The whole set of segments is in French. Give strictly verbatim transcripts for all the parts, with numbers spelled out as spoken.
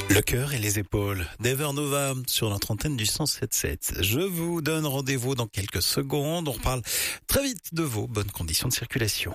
Le cœur et les épaules d'Ever Nova sur notre antenne du cent sept sept. Je vous donne rendez-vous dans quelques secondes. On reparle très vite de vos bonnes conditions de circulation.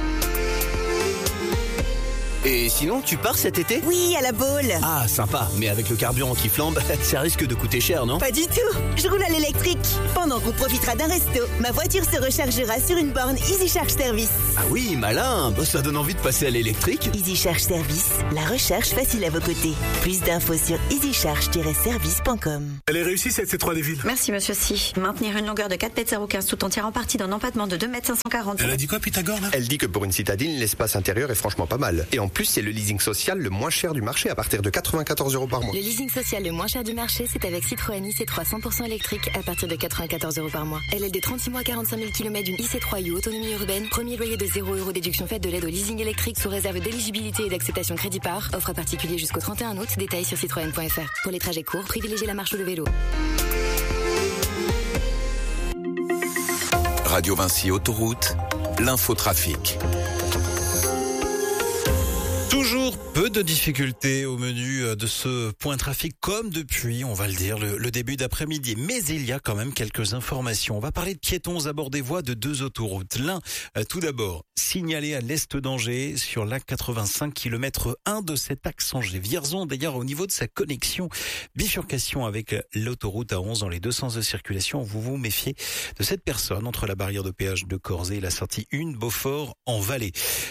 Et sinon, tu pars cet été ? Oui, à la Baule. Ah, sympa. Mais avec le carburant qui flambe, ça risque de coûter cher, non ? Pas du tout. Je roule à l'électrique. Pendant qu'on profitera d'un resto, ma voiture se rechargera sur une borne Easy Charge Service. Ah oui, malin. Bah, ça donne envie de passer à l'électrique. Easy Charge Service, la recharge facile à vos côtés. Plus d'infos sur easy charge tiret service point com. Elle est réussie cette C trois des villes. Merci monsieur Si. Maintenir une longueur de quatre mètres zéro quinze tout en tirant parti d'un empattement de deux mètres cinq cent quarante. Elle a dit quoi Pythagore là ? Elle dit que pour une citadine, l'espace intérieur est franchement pas mal. Et en plus, c'est le leasing social le moins cher du marché à partir de quatre-vingt-quatorze euros par mois. Le leasing social le moins cher du marché, c'est avec Citroën I C trois cent pour cent électrique à partir de quatre-vingt-quatorze euros par mois. L L D trente-six mois, quarante-cinq mille kilomètres d'une I C trois U autonomie urbaine. Premier loyer de zéro euros, déduction faite de l'aide au leasing électrique sous réserve d'éligibilité et d'acceptation crédit par. Offre à particulier jusqu'au trente et un août. Détails sur citroën point f r. Pour les trajets courts, privilégiez la marche ou le vélo. Radio Vinci Autoroute, l'infotrafic. Toujours peu de difficultés au menu de ce point trafic, comme depuis, on va le dire, le, le début d'après-midi. Mais il y a quand même quelques informations. On va parler de piétons à bord des voies de deux autoroutes. L'un, tout d'abord, signalé à l'est d'Angers sur l'A quatre-vingt-cinq, kilomètre un de cet axe Angers-Vierzon. D'ailleurs, au niveau de sa connexion, bifurcation avec l'autoroute A onze dans les deux sens de circulation, vous vous méfiez de cette personne entre la barrière de péage de Corzé et la sortie un Beaufort en Valais.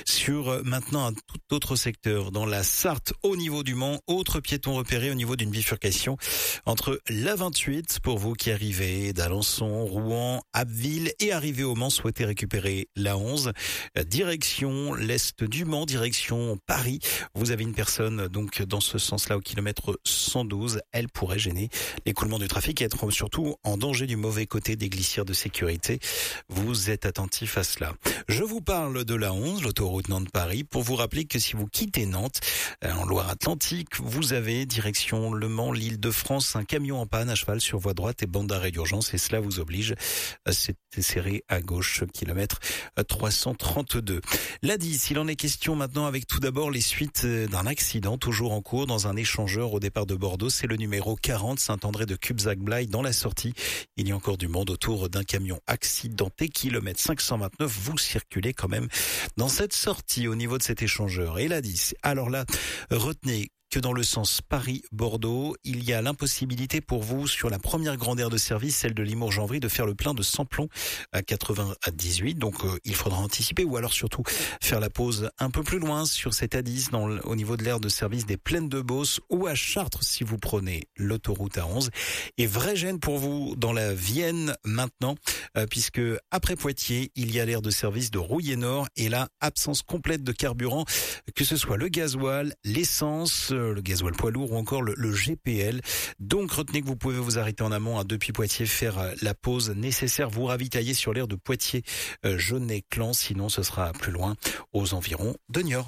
Sur maintenant un tout autre secteur, dans la Sarthe au niveau du Mans, autre piéton repéré au niveau d'une bifurcation entre la vingt-huit pour vous qui arrivez d'Alençon, Rouen, Abbeville et arrivez au Mans, souhaitez récupérer la onze, direction l'est du Mans, direction Paris. Vous avez une personne donc dans ce sens-là au kilomètre cent douze, elle pourrait gêner l'écoulement du trafic et être surtout en danger du mauvais côté des glissières de sécurité. Vous êtes attentif à cela. Je vous parle de la onze, l'autoroute Nantes-Paris, pour vous rappeler que si vous quittez Nantes, en Loire-Atlantique, vous avez direction Le Mans, l'Île-de-France, un camion en panne à cheval sur voie droite et bande d'arrêt d'urgence, et cela vous oblige à serrer à gauche, kilomètre trois cent trente-deux. L'A dix, il en est question maintenant avec tout d'abord les suites d'un accident toujours en cours dans un échangeur au départ de Bordeaux. C'est le numéro quarante, Saint-André de Cubzac-Blaye. Dans la sortie, il y a encore du monde autour d'un camion accidenté, kilomètre cinq cent vingt-neuf. Vous circulez quand même dans cette sortie au niveau de cet échangeur. Et l'A dix, alors là, retenez que dans le sens Paris-Bordeaux, il y a l'impossibilité pour vous, sur la première grande aire de service, celle de Limours-Janvry, de faire le plein de samplon à quatre-vingt-dix-huit. Donc, euh, il faudra anticiper ou alors surtout faire la pause un peu plus loin sur cette A dix dans, au niveau de l'aire de service des Plaines de Beauce ou à Chartres si vous prenez l'autoroute A onze. Et vraie gêne pour vous dans la Vienne maintenant, euh, puisque après Poitiers, il y a l'aire de service de Rouillé-Nord et là, absence complète de carburant, que ce soit le gasoil, l'essence, le gasoil poids lourd ou encore le, le G P L. Donc retenez que vous pouvez vous arrêter en amont hein, depuis Poitiers, faire euh, la pause nécessaire, vous ravitailler sur l'aire de Poitiers, euh, Jaunet-Clan, sinon ce sera plus loin, aux environs de Niort.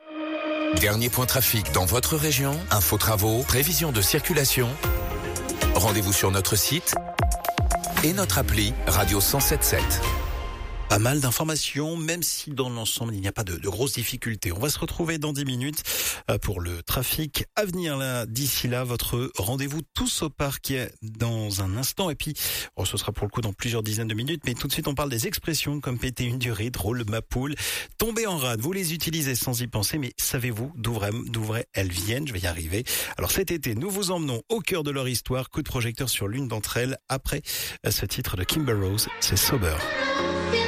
Dernier point trafic dans votre région, info travaux, prévision de circulation. Rendez-vous sur notre site et notre appli Radio cent sept sept. Pas mal d'informations, même si dans l'ensemble il n'y a pas de, de grosses difficultés. On va se retrouver dans dix minutes pour le trafic à venir là. D'ici là, votre rendez-vous tous au parc dans un instant. Et puis, bon, ce sera pour le coup dans plusieurs dizaines de minutes. Mais tout de suite, on parle des expressions comme péter une durite, roule ma poule, tomber en rade. Vous les utilisez sans y penser, mais savez-vous d'où vrai, d'où vrai elles viennent? Je vais y arriver. Alors cet été, nous vous emmenons au cœur de leur histoire. Coup de projecteur sur l'une d'entre elles. Après ce titre de Kimber Rose, c'est Sober.